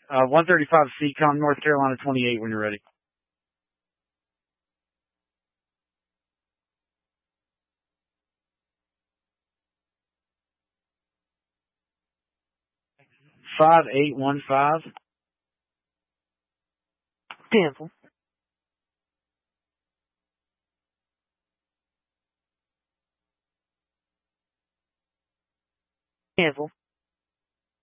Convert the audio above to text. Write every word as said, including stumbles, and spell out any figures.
Uh, one thirty-five C COM, North Carolina twenty-eight when you're ready. five eight one five. Cancel. Cancel.